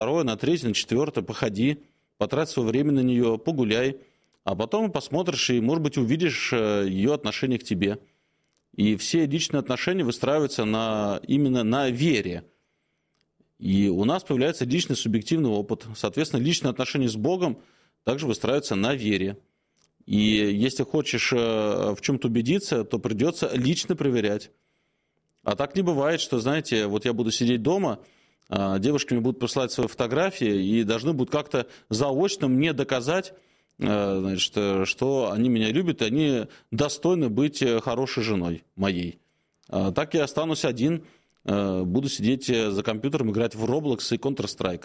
второе, на третье, на четвертое, походи, потрать свое время на нее, погуляй, а потом посмотришь и, может быть, увидишь ее отношение к тебе. И все личные отношения выстраиваются именно на вере. И у нас появляется личный субъективный опыт. Соответственно, личные отношения с Богом также выстраиваются на вере. И если хочешь в чем-то убедиться, то придется лично проверять. А так не бывает, что, знаете, вот я буду сидеть дома, девушки мне будут присылать свои фотографии и должны будут как-то заочно мне доказать, значит, что они меня любят, и они достойны быть хорошей женой моей. Так я останусь один, буду сидеть за компьютером, играть в Roblox и Counter-Strike.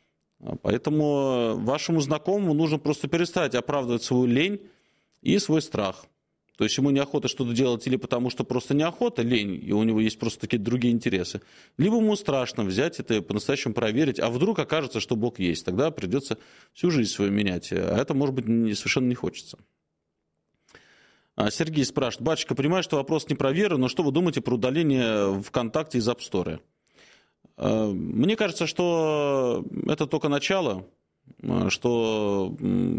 Поэтому вашему знакомому нужно просто перестать оправдывать свою лень и свой страх. То есть ему неохота что-то делать или потому, что просто неохота, лень, и у него есть просто такие другие интересы. Либо ему страшно взять это и по-настоящему проверить, а вдруг окажется, что Бог есть. Тогда придется всю жизнь свою менять. А это, может быть, совершенно не хочется. Сергей спрашивает. Батюшка, понимаю, что вопрос не про веру, но что вы думаете про удаление ВКонтакте из App Store? Мне кажется, что это только начало, что...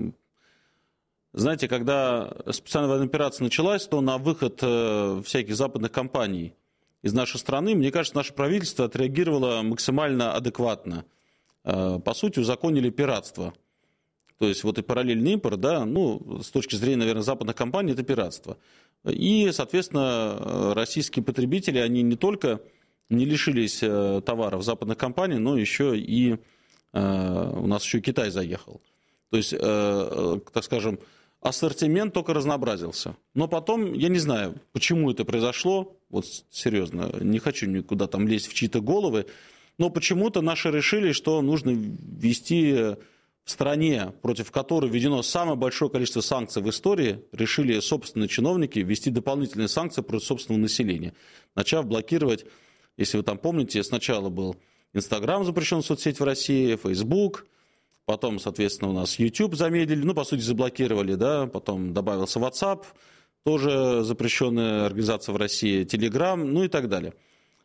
Знаете, когда специальная военная операция началась, то на выход всяких западных компаний из нашей страны, мне кажется, наше правительство отреагировало максимально адекватно. По сути, узаконили пиратство. То есть вот и параллельный импорт, да, ну, с точки зрения, наверное, западных компаний, это пиратство. И, соответственно, российские потребители, они не только не лишились товаров западных компаний, но еще и у нас еще и Китай заехал. То есть, так скажем, ассортимент только разнообразился. Но потом, я не знаю, почему это произошло, вот серьезно, не хочу никуда там лезть в чьи-то головы, но почему-то наши решили, что нужно ввести в стране, против которой введено самое большое количество санкций в истории, решили собственные чиновники ввести дополнительные санкции против собственного населения, начав блокировать, если вы там помните, сначала был Инстаграм запрещен соцсеть в России, Фейсбук, потом, соответственно, у нас YouTube замедлили, ну, по сути, заблокировали, да, потом добавился WhatsApp, тоже запрещенная организация в России, Telegram, ну и так далее.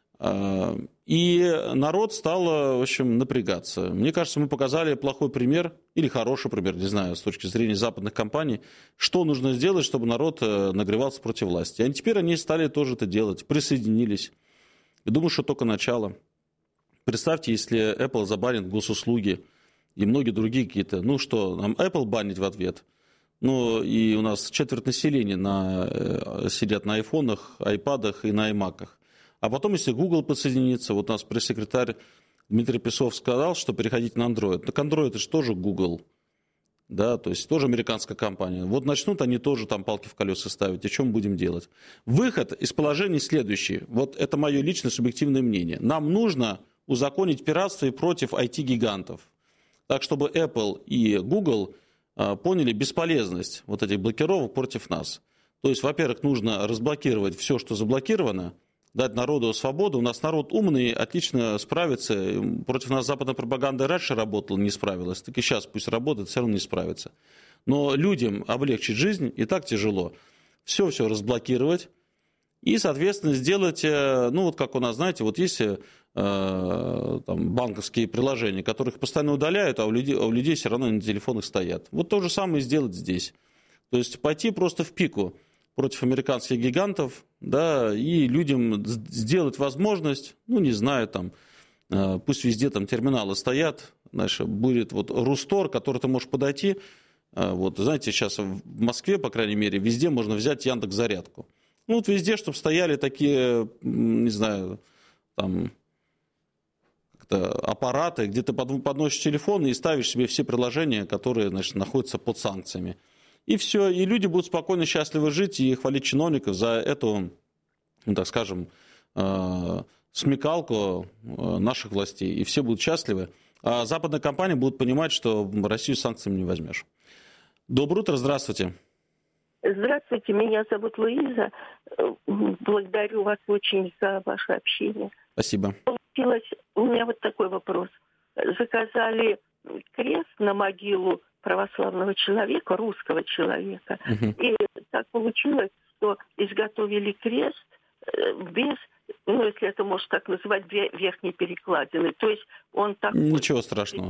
И народ стал, в общем, напрягаться. Мне кажется, мы показали плохой пример, или хороший пример, не знаю, с точки зрения западных компаний, что нужно сделать, чтобы народ нагревался против власти. А теперь они стали тоже это делать, присоединились. И думаю, что только начало. Представьте, если Apple забанит госуслуги, и многие другие какие-то, ну что, нам Apple банить в ответ? Ну, и у нас четверть населения сидят на айфонах, айпадах и на аймаках. А потом, если Google подсоединится, вот у нас пресс-секретарь Дмитрий Песов сказал, что переходить на Android. Так Android это же тоже Google, да, то есть тоже американская компания. Вот начнут они тоже там палки в колеса ставить, и что мы будем делать? Выход из положения следующий. Вот это мое личное субъективное мнение. Нам нужно узаконить пиратство и против IT-гигантов. Так, чтобы Apple и Google поняли бесполезность вот этих блокировок против нас. То есть, во-первых, нужно разблокировать все, что заблокировано, дать народу свободу. У нас народ умный, отлично справится. Против нас западная пропаганда раньше работала, не справилась. Так и сейчас пусть работает, все равно не справится. Но людям облегчить жизнь и так тяжело. Все разблокировать. И, соответственно, сделать, ну вот как у нас, знаете, вот есть там, банковские приложения, которых постоянно удаляют, а у людей все равно на телефонах стоят. Вот то же самое сделать здесь. То есть пойти просто в пику против американских гигантов, да, и людям сделать возможность, ну, не знаю, там, пусть везде там терминалы стоят, знаешь, будет вот Рустор, который ты можешь подойти, вот, знаете, сейчас в Москве, по крайней мере, везде можно взять Яндекс.Зарядку. Ну, вот везде, чтобы стояли такие, не знаю, там, аппараты, где ты подносишь телефон и ставишь себе все приложения, которые, значит, находятся под санкциями. И все, и люди будут спокойно, счастливо жить и хвалить чиновников за эту, ну, так скажем, смекалку наших властей. И все будут счастливы. А западные компании будут понимать, что Россию санкциями не возьмешь. Доброе утро, здравствуйте. Здравствуйте, меня зовут Луиза. Благодарю вас очень за ваше общение. Спасибо. У меня вот такой вопрос. Заказали крест на могилу православного человека, русского человека. И так получилось, что изготовили крест без ну, если это можно так называть, верхней перекладины. То есть он такой... Ничего страшного.